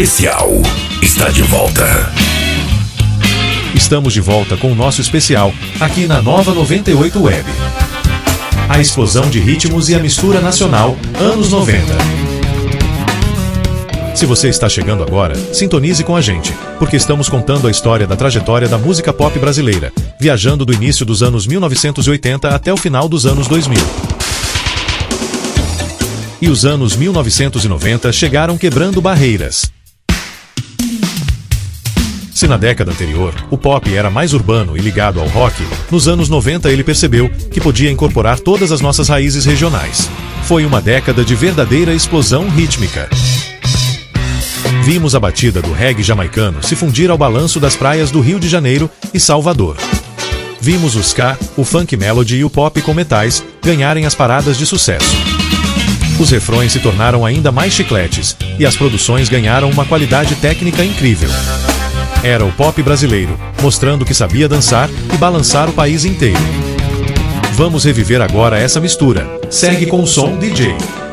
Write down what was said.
especial está de volta. Estamos de volta com o nosso especial, aqui na Nova 98 Web. A explosão de ritmos e a mistura nacional, anos 90. Se você está chegando agora, sintonize com a gente, porque estamos contando a história da trajetória da música pop brasileira, viajando do início dos anos 1980 até o final dos anos 2000. E os anos 1990 chegaram quebrando barreiras. Se na década anterior, o pop era mais urbano e ligado ao rock, nos anos 90 ele percebeu que podia incorporar todas as nossas raízes regionais. Foi uma década de verdadeira explosão rítmica. Vimos a batida do reggae jamaicano se fundir ao balanço das praias do Rio de Janeiro e Salvador. Vimos o ska, o funk melody e o pop com metais ganharem as paradas de sucesso. Os refrões se tornaram ainda mais chicletes e as produções ganharam uma qualidade técnica incrível. Era o pop brasileiro, mostrando que sabia dançar e balançar o país inteiro. Vamos reviver agora essa mistura. Segue com o som, DJ.